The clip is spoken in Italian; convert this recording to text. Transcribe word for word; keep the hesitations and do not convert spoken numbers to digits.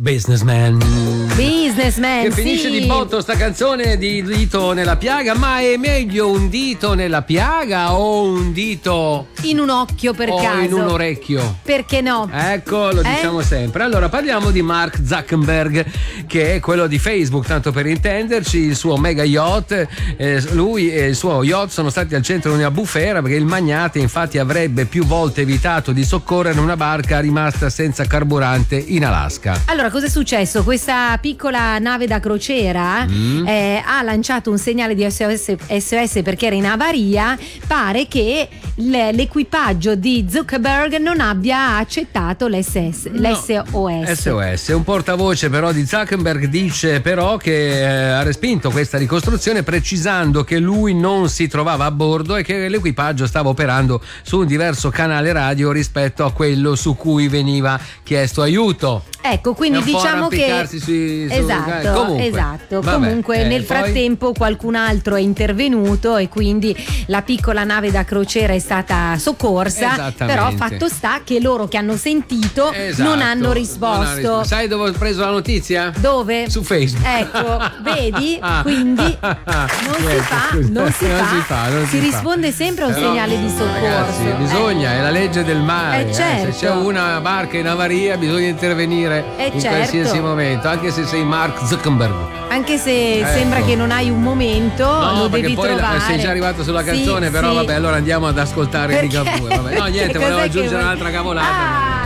Businessman. Businessman, che finisce sì. di botto sta canzone di Dito nella piaga, ma è meglio un dito nella piaga o un dito in un occhio per o caso? in un orecchio? Perché no? Ecco, lo Eh? diciamo sempre. Allora, parliamo di Mark Zuckerberg, che è quello di Facebook, tanto per intenderci, il suo mega yacht. Eh, lui e il suo yacht sono stati al centro di una bufera perché il magnate infatti avrebbe più volte evitato di soccorrere una barca rimasta senza carburante in Alaska. Allora, cosa è successo? Questa piccola nave da crociera Mm. eh, ha lanciato un segnale di S O S, S O S perché era in avaria. Pare che l- l'equipaggio di Zuckerberg non abbia accettato l'S S, No. l'S O S. S O S. Un portavoce però di Zuckerberg dice però che eh, ha respinto questa ricostruzione, precisando che lui non si trovava a bordo e che l'equipaggio stava operando su un diverso canale radio rispetto a quello su cui veniva chiesto aiuto. Ecco, quindi È un po' diciamo che arrampicarsi sui- su- esatto, eh, comunque. esatto. Vabbè, Comunque eh, nel poi? frattempo qualcun altro è intervenuto e quindi la piccola nave da crociera è stata soccorsa. Esattamente. Però fatto sta che loro che hanno sentito Esatto, non hanno non ha risposto. risposto. Sai dove ho preso la notizia? Dove? Su Facebook. Ecco, vedi? Ah. Quindi non si Niente, fa, scusa. non si Non fa, si fa, non si si fa. risponde sempre a un Però, segnale di soccorso. Ragazzi, bisogna, è la legge del mare. Eh, eh, certo. Se c'è una barca in avaria bisogna intervenire Eh, in certo. qualsiasi momento, anche se sei Mark Zuckerberg. Anche se Ecco. sembra che non hai un momento, No, lo perché devi poi trovare. sei già arrivato sulla canzone, Sì, però sì. vabbè, allora andiamo ad ascoltare Perché? Ligabue. Vabbè. No, niente, Cos'è volevo che aggiungere vuoi- un'altra cavolata. Ah.